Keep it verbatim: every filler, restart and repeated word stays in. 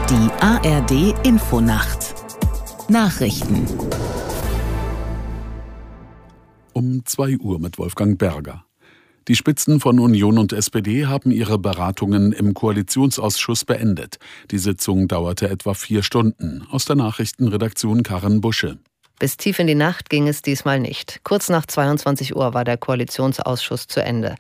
Die A R D Infonacht Nachrichten Um zwei Uhr mit Wolfgang Berger. Die Spitzen von Union und S P D haben ihre Beratungen im Koalitionsausschuss beendet. Die Sitzung dauerte etwa vier Stunden. Aus der Nachrichtenredaktion Karin Busche. Bis tief in die Nacht ging es diesmal nicht. Kurz nach zweiundzwanzig Uhr war der Koalitionsausschuss zu Ende.